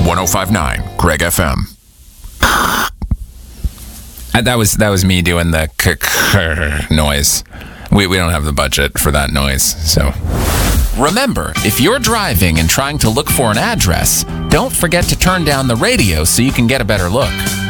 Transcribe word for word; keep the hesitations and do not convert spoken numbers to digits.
one oh five point nine Greg F M. Uh, That was that was me doing the k- k- noise. We we don't have the budget for that noise, so. Remember, if you're driving and trying to look for an address, don't forget to turn down the radio so you can get a better look.